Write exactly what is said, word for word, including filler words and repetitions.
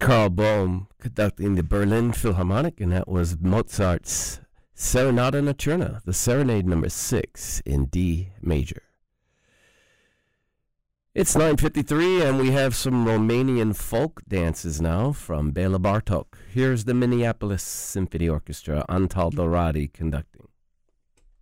Carl Bohm conducting the Berlin Philharmonic, and that was Mozart's Serenata Nocturna, the Serenade number six in D major. It's nine fifty-three, and we have some Romanian folk dances now from Bela Bartok. Here's the Minneapolis Symphony Orchestra, Antal Doradi conducting.